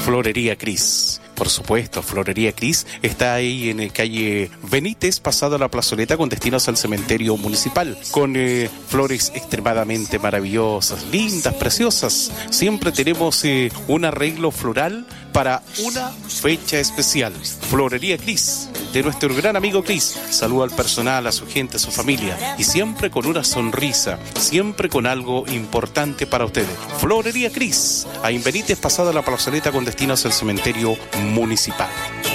Florería Cris. Por supuesto, Florería Cris está ahí en calle Benítez, pasado a la plazoleta con destinos al cementerio municipal, con flores extremadamente maravillosas, lindas, preciosas. Siempre tenemos un arreglo floral para una fecha especial. Florería Cris, de nuestro gran amigo Cris. Saluda al personal, a su gente, a su familia, y siempre con una sonrisa, siempre con algo importante para ustedes. Florería Cris, ahí en Benítez, pasada la plazoleta con destinos al cementerio municipal.